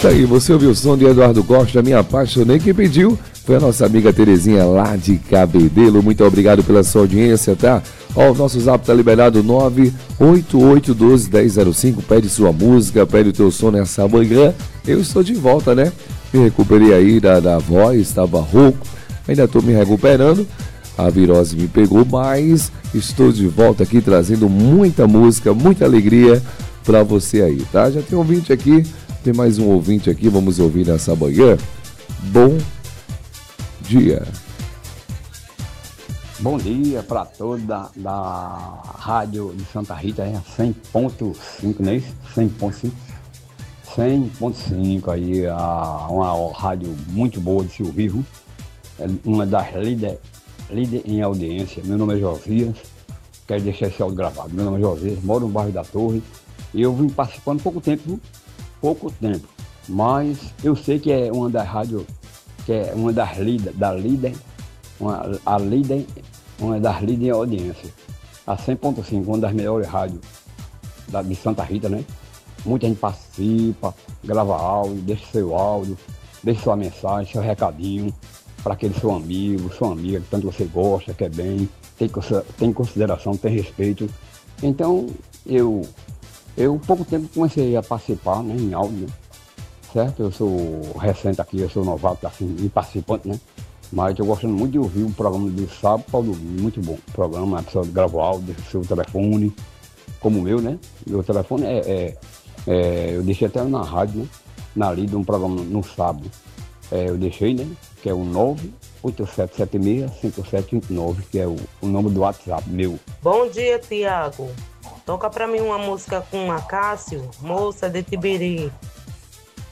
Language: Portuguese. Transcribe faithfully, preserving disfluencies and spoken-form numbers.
Tá aí, você ouviu o som de Eduardo Costa, Me Apaixonei, quem pediu foi a nossa amiga Terezinha lá de Cabedelo. Muito obrigado pela sua audiência, tá? Ó, o nosso zap tá liberado nove oito oito um dois um zero zero cinco, pede sua música, pede o teu som nessa manhã. Eu estou de volta, né? Me recuperei aí da, da voz, estava rouco, ainda estou me recuperando. A virose me pegou, mas estou de volta aqui trazendo muita música, muita alegria para você aí, tá? Já tem um ouvinte aqui, tem mais um ouvinte aqui, vamos ouvir nessa manhã. Bom dia. Bom dia para toda da, da rádio de Santa Rita, é cem ponto cinco, não é isso? cem ponto cinco. cem ponto cinco aí, a, uma rádio muito boa de se ouvir, viu? É uma das líderes líder em audiência. Meu nome é Josias, quero deixar esse áudio gravado. Meu nome é Josias, moro no bairro da Torre e eu vim participando pouco tempo, viu? pouco tempo, mas eu sei que é uma das rádios, que é uma das líder, da líder, uma, a líder, uma das líderes em audiência. A cem ponto cinco, uma das melhores rádios da, de Santa Rita, né? Muita gente participa, grava áudio, deixa seu áudio, deixa sua mensagem, seu recadinho para aquele seu amigo, sua amiga, que tanto você gosta, quer bem, tem, tem consideração, tem respeito. Então, eu, eu pouco tempo comecei a participar, né, em áudio, certo? Eu sou recente aqui, eu sou novato, assim, e participante, né? Mas estou gostando muito de ouvir o programa do sábado para o domingo, muito bom. O programa, a pessoa grava o áudio, deixa o seu telefone, como o meu, né? Meu telefone é, é, é, eu deixei até na rádio, né? Na lida, um programa no, no sábado. É, eu deixei, né? Que é o nove oito sete sete seis cinco sete oito nove, que é o, o número do WhatsApp meu. Bom dia, Tiago. Toca pra mim uma música com Acácio, Moça de Tibiri.